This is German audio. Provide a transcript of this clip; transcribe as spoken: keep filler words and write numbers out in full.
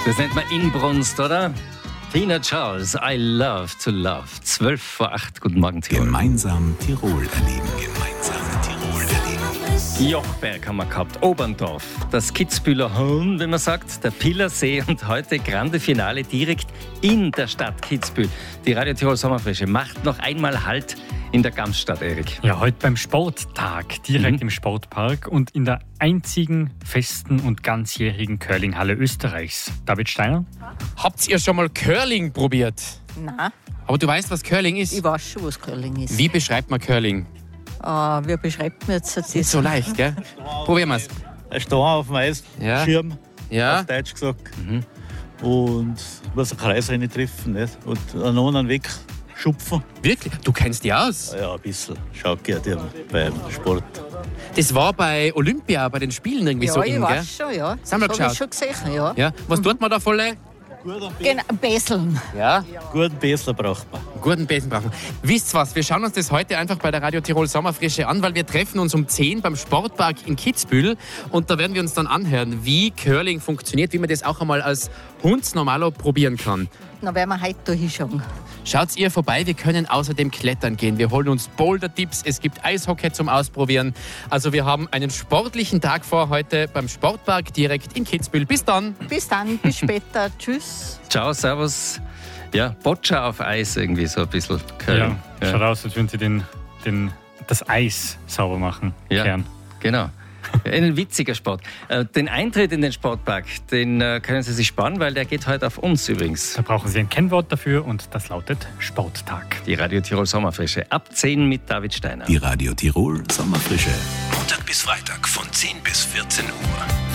Das nennt man Inbrunst, oder? Tina Charles, I love to love. zwölf vor acht, guten Morgen, Tirol. Gemeinsam Tirol erleben. Gemeinsam Tirol erleben. Jochberg haben wir gehabt, Oberndorf, das Kitzbühler Home, wie man sagt, der Pilersee und heute grande Finale direkt in der Stadt Kitzbühel. Die Radio Tirol Sommerfrische macht noch einmal Halt in der Gamsstadt, Erik. Ja, heute beim Sporttag, direkt mhm. im Sportpark und in der einzigen festen und ganzjährigen Curlinghalle Österreichs. David Steiner? Habt ihr schon mal Curling probiert? Nein. Aber du weißt, was Curling ist? Ich weiß schon, was Curling ist. Wie beschreibt man Curling? Uh, wie beschreibt man jetzt das? Nicht so leicht, gell? Probieren wir es. Ein Stein auf dem Eis, Ja. Schirm, Ja. auf Deutsch gesagt. Mhm. Und muss einen Kreis rein treffen, nicht? Und einen anderen weg schupfen. Wirklich? Du kennst die aus? Ja, ein bisschen. Schaut geht ja beim Sport. Das war bei Olympia, bei den Spielen irgendwie Ja, so ich in, gell? weiß schon, ja. Das haben wir Das geschaut. ich schon gesehen, ja. Ja. Was tut man da voll? Genau, Besseln. Ja. Guten Bessler braucht man. Guten Besen brauchen. Wisst was, wir schauen uns das heute einfach bei der Radio Tirol Sommerfrische an, weil wir treffen uns um zehn beim Sportpark in Kitzbühel und da werden wir uns dann anhören, wie Curling funktioniert, wie man das auch einmal als Hundsnormalo probieren kann. Dann werden wir heute da hinschauen. Schaut ihr vorbei, wir können außerdem klettern gehen. Wir holen uns Boulder-Tipps, es gibt Eishockey zum Ausprobieren. Also wir haben einen sportlichen Tag vor heute beim Sportpark direkt in Kitzbühel. Bis dann! Bis dann, bis später. Tschüss. Ciao, servus. Ja, Boccia auf Eis irgendwie so ein bisschen. Curling. Ja, schaut aus, als würden sie den, den, das Eis sauber machen. Ja, Kern. genau. Ein witziger Sport. Äh, Den Eintritt in den Sportpark, den äh, können Sie sich sparen, weil der geht heute auf uns übrigens. Da brauchen Sie ein Kennwort dafür und das lautet Sporttag. Die Radio Tirol Sommerfrische ab zehn mit David Steiner. Die Radio Tirol Sommerfrische. Montag bis Freitag von zehn bis vierzehn Uhr.